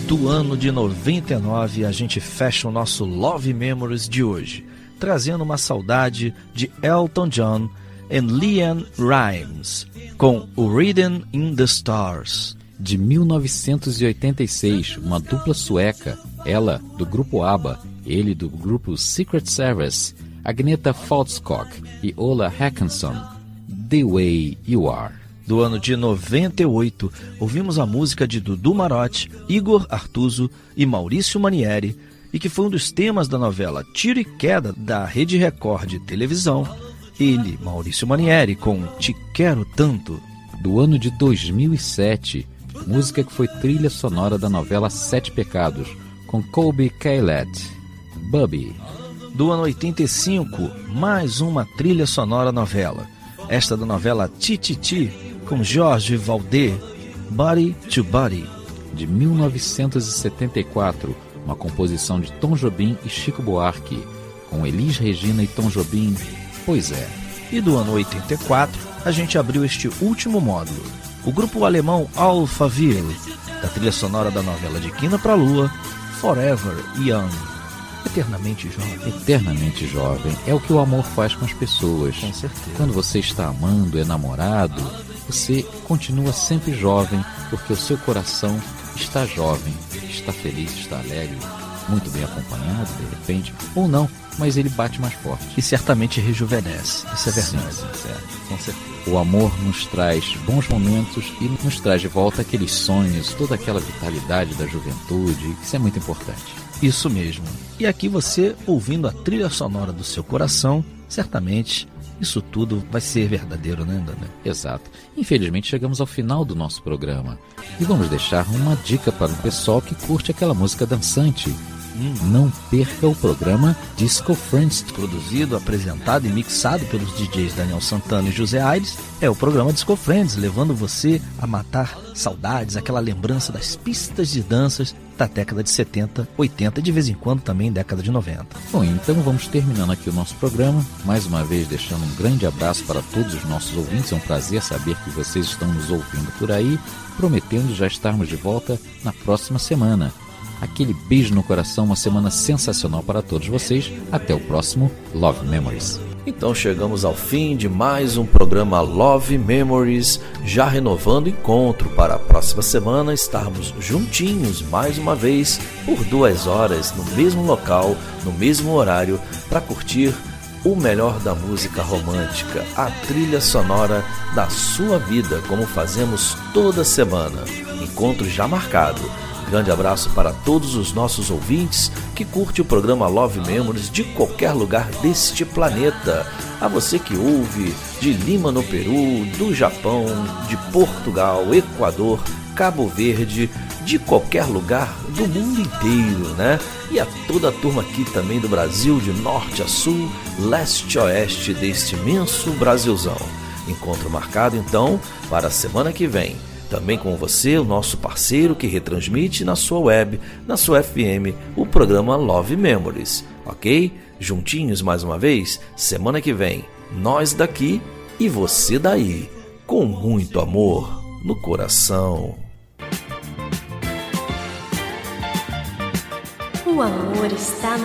do ano de 99, a gente fecha o nosso Love Memories de hoje, trazendo uma saudade de Elton John e LeAnn Rimes, com o Written in the Stars. De 1986, uma dupla sueca, ela do grupo ABBA, ele do grupo Secret Service, Agneta Faltskog e Ola Håkansson, The Way You Are. Do ano de 98, ouvimos a música de Dudu Marotti, Igor Artuso e Maurício Manieri, e que foi um dos temas da novela Tiro e Queda da Rede Record de televisão. Ele, Maurício Manieri, com Te Quero Tanto. Do ano de 2007, música que foi trilha sonora da novela Sete Pecados, com Colby Calette, Bubby. Do ano 85, mais uma trilha sonora novela. Esta da novela Tititi, com Jorge Valdez, Body to Body. De 1974, uma composição de Tom Jobim e Chico Buarque, com Elis Regina e Tom Jobim, Pois É. E do ano 84, a gente abriu este último módulo, o grupo alemão Alphaville, da trilha sonora da novela De Quina pra Lua, Forever Young. Eternamente jovem. Eternamente jovem. É o que o amor faz com as pessoas. Com certeza. Quando você está amando, é namorado, você continua sempre jovem, porque o seu coração está jovem, está feliz, está alegre, muito bem acompanhado, de repente, ou não, mas ele bate mais forte. E certamente rejuvenesce. Isso é verdade. Sim, certo. Com certeza. O amor nos traz bons momentos e nos traz de volta aqueles sonhos, toda aquela vitalidade da juventude. Isso é muito importante. Isso mesmo. E aqui você, ouvindo a trilha sonora do seu coração, certamente isso tudo vai ser verdadeiro, né, André? Exato. Infelizmente chegamos ao final do nosso programa. E vamos deixar uma dica para o pessoal que curte aquela música dançante. Não perca o programa Disco Friends. Produzido, apresentado e mixado pelos DJs Daniel Santana e José Aires, é o programa Disco Friends, levando você a matar saudades, aquela lembrança das pistas de danças da década de 70, 80 e de vez em quando também década de 90. Bom, então vamos terminando aqui o nosso programa, mais uma vez deixando um grande abraço para todos os nossos ouvintes. É um prazer saber que vocês estão nos ouvindo por aí, prometendo já estarmos de volta na próxima semana. Aquele beijo no coração, uma semana sensacional para todos vocês. Até o próximo Love Memories. Então chegamos ao fim de mais um programa Love Memories, já renovando o encontro para a próxima semana estarmos juntinhos mais uma vez por 2 horas no mesmo local, no mesmo horário, para curtir o melhor da música romântica, a trilha sonora da sua vida, como fazemos toda semana. Encontro já marcado. Grande abraço para todos os nossos ouvintes que curte o programa Love Memories de qualquer lugar deste planeta. A você que ouve de Lima no Peru, do Japão, de Portugal, Equador, Cabo Verde, de qualquer lugar do mundo inteiro, né? E a toda a turma aqui também do Brasil, de norte a sul, leste a oeste deste imenso Brasilzão. Encontro marcado então para a semana que vem. Também com você, o nosso parceiro que retransmite na sua web, na sua FM, o programa Love Memories, ok? Juntinhos mais uma vez, semana que vem, nós daqui e você daí, com muito amor no coração. O amor está no